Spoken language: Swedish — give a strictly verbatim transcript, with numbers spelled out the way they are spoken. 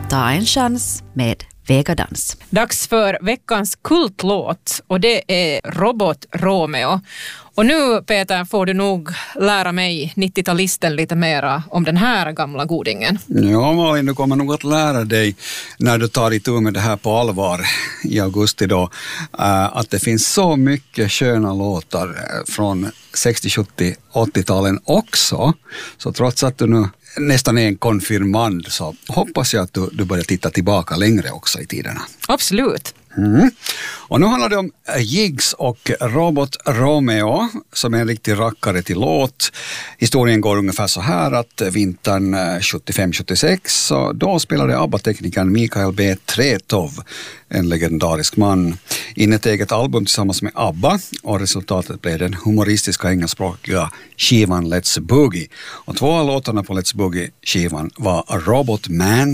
Ta en chans med Vegadans. Dags för veckans kultlåt och det är Robot Romeo. Och nu, Peter, får du nog lära mig nittiotalisten lite mera om den här gamla godingen. Ja, Malin, du kommer nog att lära dig när du tar itu med det här på allvar i augusti då, att det finns så mycket sköna låtar från sextio, sjuttio, åttio-talen också. Så trots att du nu nästan är en konfirmand så hoppas jag att du, du börjar titta tillbaka längre också i tiderna. Absolut. Mm. Och nu handlar det om Jigs och Robot Romeo som är en riktig rackare till låt. Historien går ungefär så här att vintern sjuttiofem sjuttiosex så då spelade ABBA-teknikern Mikael B. Tretow, en legendarisk man, in ett eget album tillsammans med ABBA och resultatet blev den humoristiska engelskspråkiga skivan Let's Boogie. Och två av låtarna på Let's Boogie-skivan var Robot Man